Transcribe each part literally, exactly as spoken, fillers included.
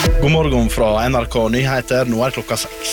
God morgen fra N R K Nyheter, nå er klokka seks.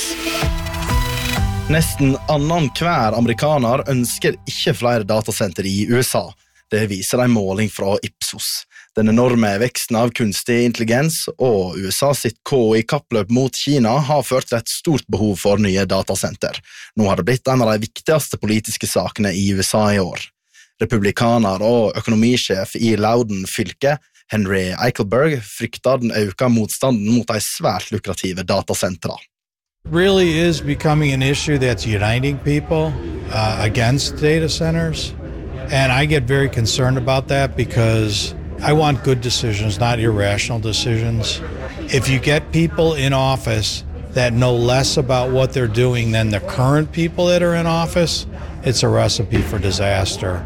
Nesten annen hver amerikaner ønsker ikke flere datasenter i U S A. Det viser en måling fra Ipsos. Den enorme veksten av kunstig intelligens og U S A sitt K I-kappløp mot Kina har ført til et stort behov for nye datasenter. Nå har det blitt en av de viktigste politiske sakene i U S A i år. Republikaner og økonomisjef i Loudoun fylke, Henry Eichelberg, frykter den økte motstanden mot de svært lukrative datasentra. Really is becoming an issue that's uniting people uh, against data centers. And I get very concerned about that because I want good decisions, not irrational decisions. If you get people in office that know less about what they're doing than the current people that are in office, it's a recipe for disaster.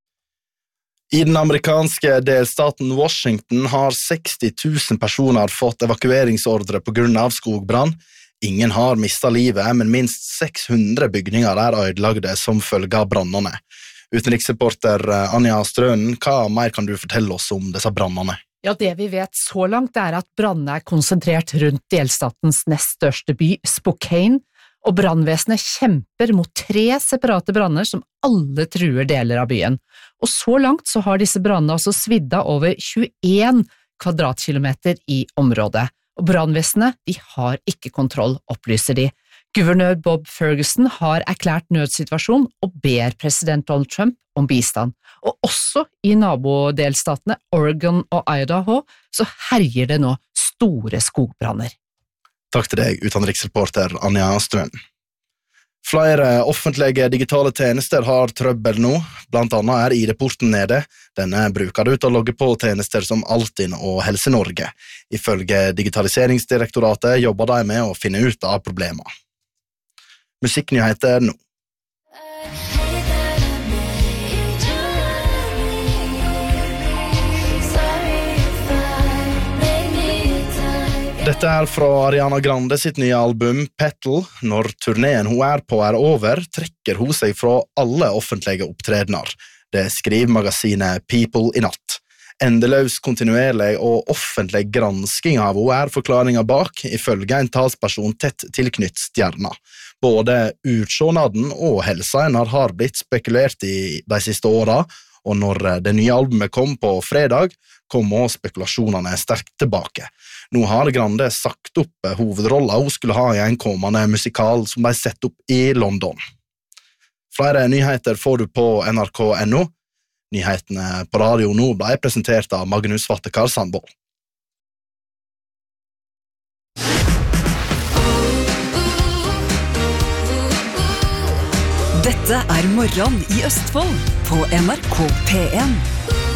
I den amerikanske delstaten Washington har seksti tusen personer fått evakueringsordre på grunn av skogbrann. Ingen har mistet livet, men minst seks hundre bygninger er ødelagte som følge av brannene. Utenriksreporter Anja Strønen, hva mer kan du fortelle oss om disse brannene? Ja, det vi vet så langt er at brannene er konsentrert rundt delstatens nest største by, Spokane, og brannvesenet kjemper mot tre separate branner som alle truer deler av byen. Og så langt så har disse brannene altså svidda over tjueen kvadratkilometer i området. Og brannvesenet, de har ikke kontroll, opplyser de. Guvernør Bob Ferguson har erklært nødsituasjon og ber president Donald Trump om bistand. Og også i nabodelstatene Oregon og Idaho så herjer det nå store skogbranner. Takk til deg, utenriksreporter Anja Strøn. Flere offentlige digitale tjenester har trøbbel nå, blant annet er I D-porten nede. Denne bruker du til å logge på tjenester som Altinn og Helse Norge. Ifølge Digitaliseringsdirektoratet jobber de med å finne ut av problemer. Musikknyheter nå. Dette er fra Ariana Grande sitt nye album Petal. Når turneen hun er på er over, trekker hun seg fra alle offentlige opptredener. Det skriver magasinet People i natt. Endeløs, kontinuerlig og offentlig gransking av hun er forklaringen bak, ifølge en talsperson tett tilknytt stjerna. Både utsjånaden og helsen har blitt spekulert i de siste årene, og når det nye albumet kom på fredag, kom også spekulasjonene sterkt tilbake. Nå har Grande sagt opp hovedrollen hun skulle ha i en kommende musikal som ble sett opp i London. Flere nyheter får du på N R K punktum N O. Nyhetene på radio nå ble presentert av Magnus Vattekar Sandvold. Dette er morgen i Østfold på N R K P en.